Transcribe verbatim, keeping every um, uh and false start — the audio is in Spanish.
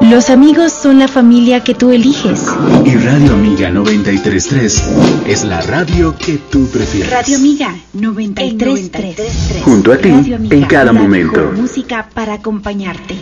Los amigos son la familia que tú eliges. Y Radio Amiga noventa y tres punto tres es la radio que tú prefieres. Radio Amiga noventa y tres punto tres. Junto a ti, Radio Amiga, en cada la momento. mejor música para acompañarte.